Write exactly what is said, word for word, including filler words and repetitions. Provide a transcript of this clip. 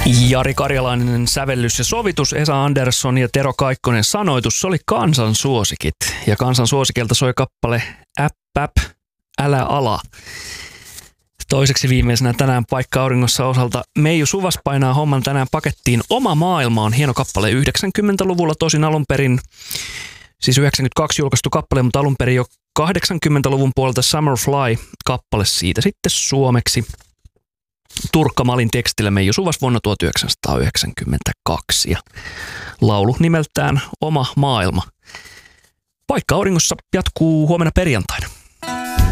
Jari Karjalainen sävellys ja sovitus, Esa Andersson ja Tero Kaikkonen sanoitus. Se oli Kansan suosikit. Ja Kansan suosikilta soi kappale Äpp, äpp, älä ala. Toiseksi viimeisenä tänään Paikka auringossa osalta Meiju Suvas painaa homman tänään pakettiin. Oma maailma on hieno kappale yhdeksänkymmentäluvulla tosin alun perin. Siis yhdeksänkymmentäkaksi julkaistu kappale, mutta alun perin jo kahdeksankymmentäluvun puolelta Summer Fly-kappale siitä sitten suomeksi. Turkka Malin tekstillä Meiju Suvas vuonna tuhatyhdeksänsataayhdeksänkymmentäkaksi ja laulu nimeltään Oma maailma. Paikka auringossa jatkuu huomenna perjantaina.